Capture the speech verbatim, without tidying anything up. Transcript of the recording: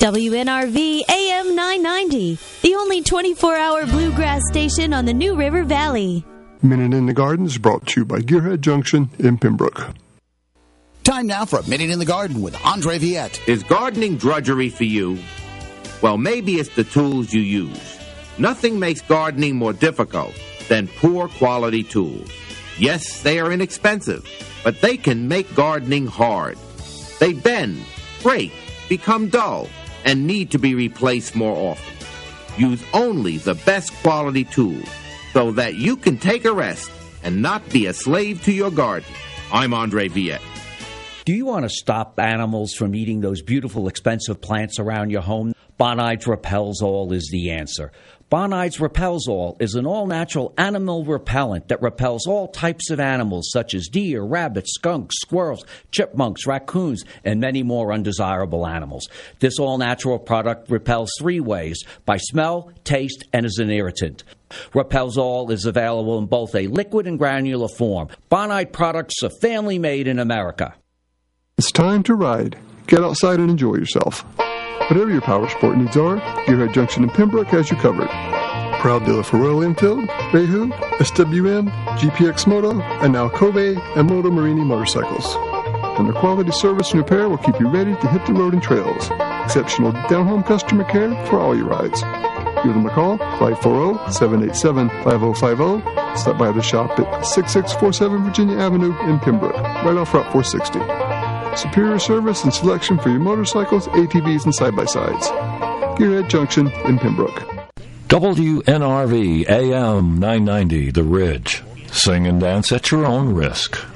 W N R V A M nine ninety, the only twenty-four hour bluegrass station on the New River Valley. Minute in the Garden is brought to you by Gearhead Junction in Pembroke. Time now for a Minute in the Garden with Andre Viette. Is gardening drudgery for you? Well, maybe it's the tools you use. Nothing makes gardening more difficult than poor quality tools. Yes, they are inexpensive, but they can make gardening hard. They bend, break, become dull, and need to be replaced more often. Use only the best quality tools so that you can take a rest and not be a slave to your garden. I'm Andre Viette. Do you want to stop animals from eating those beautiful, expensive plants around your home? Bonides Repels-All is the answer. Bonides Repels-All is an all-natural animal repellent that repels all types of animals such as deer, rabbits, skunks, squirrels, chipmunks, raccoons, and many more undesirable animals. This all-natural product repels three ways: by smell, taste, and as an irritant. Repels-All is available in both a liquid and granular form. Bonide products are family-made in America. It's time to ride. Get outside and enjoy yourself. Whatever your power sport needs are, Gearhead Junction in Pembroke has you covered. Proud dealer for Royal Enfield, Behu, S W M, G P X Moto, and now Kobe and Moto Marini motorcycles. And their quality service and repair will keep you ready to hit the road and trails. Exceptional down-home customer care for all your rides. Give them a call, five four zero, seven eight seven, five zero five zero. Stop by the shop at sixty-six forty-seven Virginia Avenue in Pembroke, right off Route four sixty. Superior service and selection for your motorcycles, A T Vs, and side-by-sides. Gearhead Junction in Pembroke. W N R V A M nine ninety, The Ridge. Sing and dance at your own risk.